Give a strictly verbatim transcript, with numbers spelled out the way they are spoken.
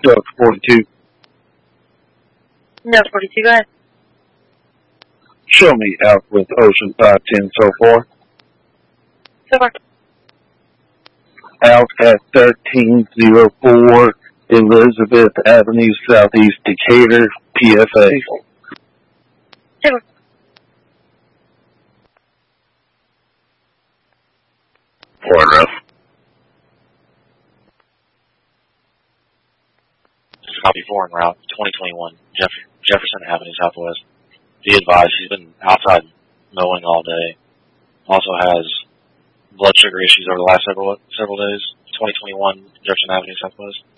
Delta forty-two. Delta forty-two, go ahead. Show me out with Ocean five ten so far. So far. Out at thirteen oh four Elizabeth Avenue, Southeast Decatur, P F A. So far. Fort Ruff. Copy four en route, twenty twenty-one, Jeff Jefferson Avenue Southwest. Be advised, she's been outside mowing all day. Also has blood sugar issues over the last several several days. twenty twenty-one, Jefferson Avenue Southwest.